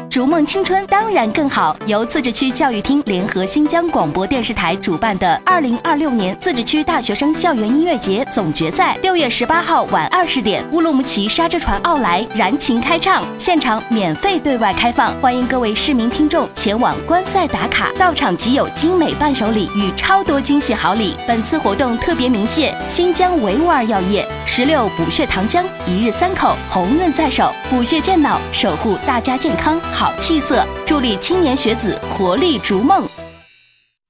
逐梦青春当然更好。由自治区教育厅联合新疆广播电视台主办的2026年自治区大学生校园音乐节总决赛，6月18号晚20点，乌鲁木齐沙之船奥莱燃情开唱，现场免费对外开放，欢迎各位市民听众前往观赛打卡，到场即有精美伴手礼与超多惊喜好礼。本次活动特别鸣谢新疆维吾尔药业、16补血糖浆、1日3口、红润在手，补血健脑，守护大家健康好气色，助力青年学子活力逐梦。